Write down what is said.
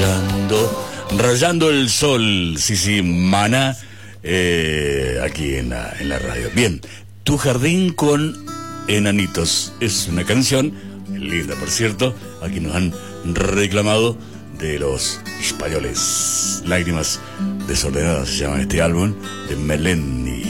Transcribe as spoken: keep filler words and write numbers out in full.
rayando, rayando el sol, sí, sí, Maná, eh, aquí en la, en la radio. Bien, Tu jardín con enanitos, es una canción linda, por cierto, aquí nos han reclamado de los españoles. Lágrimas desordenadas se llama este álbum de Melendi.